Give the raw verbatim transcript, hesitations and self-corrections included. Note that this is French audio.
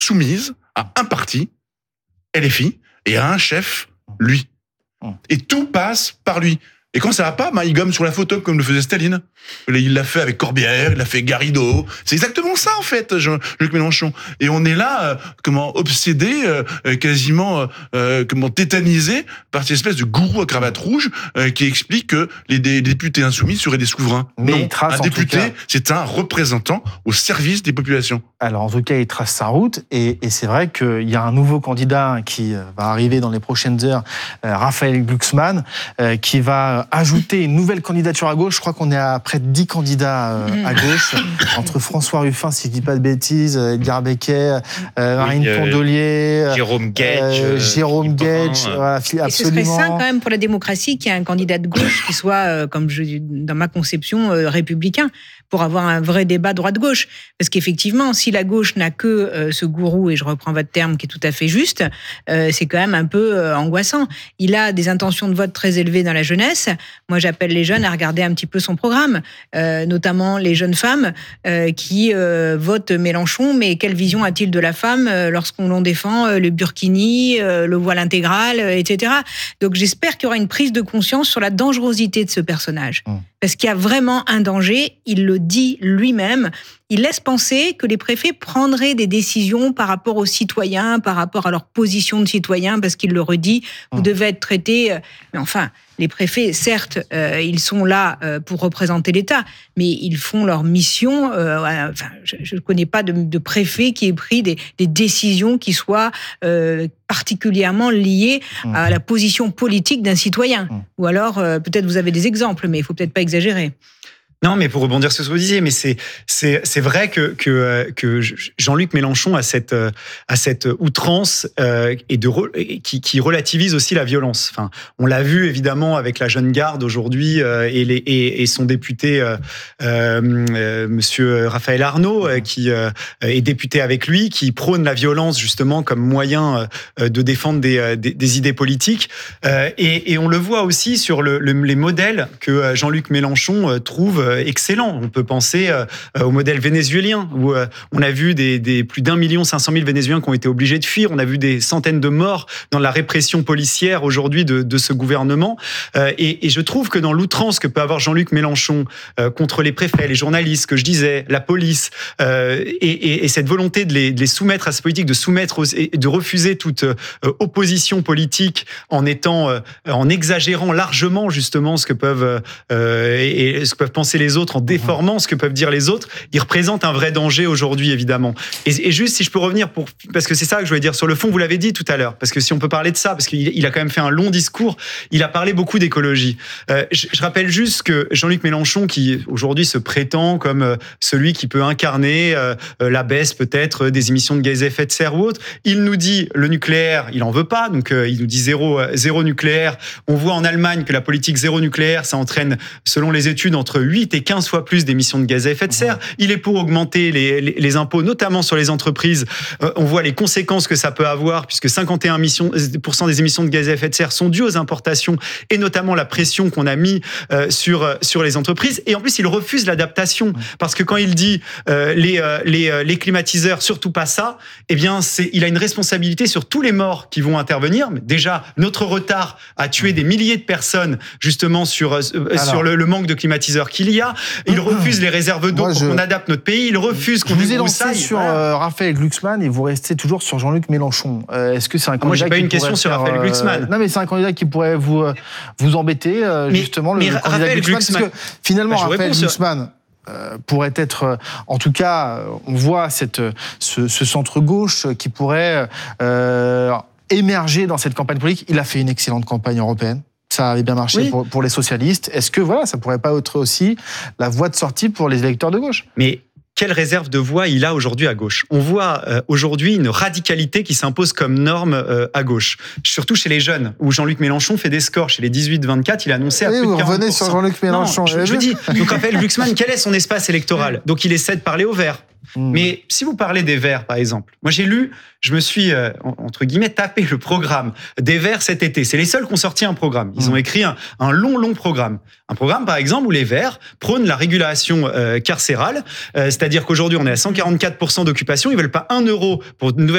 soumise à un parti, L F I, et à un chef, lui. Et tout passe par lui. Et quand ça va pas, ben, il gomme sur la photo comme le faisait Staline. Il l'a fait avec Corbière, il l'a fait Garrido. C'est exactement ça, en fait, Jean-Luc Mélenchon. Et on est là, euh, comment, obsédé, euh, quasiment, euh, comment, tétanisé par cette espèce de gourou à cravate rouge euh, qui explique que les, les députés insoumis seraient des souverains. Mais non, trace, un député, c'est un représentant au service des populations. Alors, en tout cas, il trace sa route. Et, et c'est vrai qu'il y a un nouveau candidat qui va arriver dans les prochaines heures, euh, Raphaël Glucksmann, euh, qui va ajouter une nouvelle candidature à gauche. Je crois qu'on est à près de dix candidats euh, à gauche, entre François Ruffin, si je ne dis pas de bêtises, Edgar Becquet, euh, Marine oui, Tondelier, euh, Jérôme Gage, euh, Jérôme Gage, euh, voilà, absolument. Et ce serait sain quand même pour la démocratie qu'il y ait un candidat de gauche qui soit, euh, comme je, dans ma conception, euh, républicain, pour avoir un vrai débat droite-gauche. Parce qu'effectivement, si la gauche n'a que euh, ce gourou, et je reprends votre terme qui est tout à fait juste, euh, c'est quand même un peu euh, angoissant. Il a des intentions de vote très élevées dans la jeunesse. Moi, j'appelle les jeunes à regarder un petit peu son programme, euh, notamment les jeunes femmes euh, qui euh, votent Mélenchon, mais quelle vision a-t-il de la femme euh, lorsqu'on l'on défend euh, le burkini, euh, le voile intégral, euh, et cetera. Donc j'espère qu'il y aura une prise de conscience sur la dangerosité de ce personnage. Mmh. Parce qu'il y a vraiment un danger, il le dit lui-même. Il laisse penser que les préfets prendraient des décisions par rapport aux citoyens, par rapport à leur position de citoyen, parce qu'il le redit, mmh. vous devez être traités... Mais enfin, les préfets, certes, euh, ils sont là euh, pour représenter l'État, mais ils font leur mission. Euh, enfin, je ne connais pas de, de préfet qui ait pris des, des décisions qui soient euh, particulièrement liées mmh. à la position politique d'un citoyen. Mmh. Ou alors, euh, peut-être vous avez des exemples, mais il ne faut peut-être pas exagérer. Non, mais pour rebondir sur ce que vous disiez, mais c'est c'est c'est vrai que que que Jean-Luc Mélenchon a cette a cette outrance euh, et de qui qui relativise aussi la violence. Enfin, on l'a vu évidemment avec la jeune garde aujourd'hui euh, et les et, et son député euh, euh, Monsieur Raphaël Arnaud euh, qui euh, est député avec lui, qui prône la violence justement comme moyen euh, de défendre des des, des idées politiques. Euh, et, et on le voit aussi sur le, le les modèles que Jean-Luc Mélenchon euh, trouve excellent. On peut penser euh, au modèle vénézuélien où euh, on a vu des, des plus d'un million cinq cent mille Vénézuéliens qui ont été obligés de fuir. On a vu des centaines de morts dans la répression policière aujourd'hui de, de ce gouvernement. Euh, et, et je trouve que dans l'outrance que peut avoir Jean-Luc Mélenchon euh, contre les préfets, les journalistes, que je disais, la police, euh, et, et, et cette volonté de les, de les soumettre à cette politique, de soumettre aux, et de refuser toute euh, opposition politique en étant, euh, en exagérant largement justement ce que peuvent euh, et, et ce que peuvent penser les autres, en déformant ce que peuvent dire les autres, il représente un vrai danger aujourd'hui, évidemment. Et, et juste, si je peux revenir, pour, parce que c'est ça que je voulais dire, sur le fond, vous l'avez dit tout à l'heure, parce que si on peut parler de ça, parce qu'il il a quand même fait un long discours, il a parlé beaucoup d'écologie. Euh, je, je rappelle juste que Jean-Luc Mélenchon, qui aujourd'hui se prétend comme euh, celui qui peut incarner euh, la baisse peut-être des émissions de gaz à effet de serre ou autre, il nous dit le nucléaire, il en veut pas, donc euh, il nous dit zéro, euh, zéro nucléaire. On voit en Allemagne que la politique zéro nucléaire, ça entraîne, selon les études, entre huit et quinze fois plus d'émissions de gaz à effet de serre. Il est pour augmenter les, les, les impôts, notamment sur les entreprises. Euh, on voit les conséquences que ça peut avoir, puisque cinquante et un pour cent des émissions de gaz à effet de serre sont dues aux importations, et notamment la pression qu'on a mis euh, sur, sur les entreprises. Et en plus, il refuse l'adaptation, parce que quand il dit euh, les, euh, les, les climatiseurs, surtout pas ça, eh bien, c'est, il a une responsabilité sur tous les morts qui vont intervenir. Mais déjà, notre retard a tué des milliers de personnes, justement, sur, euh, Alors, sur le, le manque de climatiseurs qu'il y a. Il refuse les réserves d'eau Moi, pour je... qu'on adapte notre pays. Il refuse qu'on vous ai lancé sur voilà. euh, Raphaël Glucksmann et vous restez toujours sur Jean-Luc Mélenchon. Euh, est-ce que c'est un candidat Moi, j'ai pas qui une question sur faire, Raphaël Glucksmann. Euh, non, mais c'est un candidat qui pourrait vous euh, vous embêter euh, mais, justement mais le, le candidat Raphaël Glucksmann, Glucksmann. Parce que finalement, bah, Raphaël Glucksmann euh, pourrait être, euh, en tout cas, euh, on voit cette ce, ce centre gauche qui pourrait euh, émerger dans cette campagne politique. Il a fait une excellente campagne européenne. Ça avait bien marché oui. pour, pour les socialistes. Est-ce que voilà, ça pourrait pas être aussi la voie de sortie pour les électeurs de gauche ? Mais quelle réserve de voix il a aujourd'hui à gauche ? On voit euh, aujourd'hui une radicalité qui s'impose comme norme euh, à gauche, surtout chez les jeunes, où Jean-Luc Mélenchon fait des scores chez les dix-huit vingt-quatre, il a annoncé à oui, plus vous de quarante pour cent. Revenez sur Jean-Luc Mélenchon. Non, je, je dis, donc Raphaël Glucksmann, quel est son espace électoral ? Donc il essaie de parler aux Verts. Mmh. Mais si vous parlez des Verts, par exemple, moi j'ai lu, je me suis, euh, entre guillemets, tapé le programme des Verts cet été. C'est les seuls qui ont sorti un programme. Ils mmh. ont écrit un, un long, long programme. Un programme, par exemple, où les Verts prônent la régulation euh, carcérale, euh, c'est-à-dire qu'aujourd'hui on est à cent quarante-quatre pour cent d'occupation, ils veulent pas un euro pour une nouvelle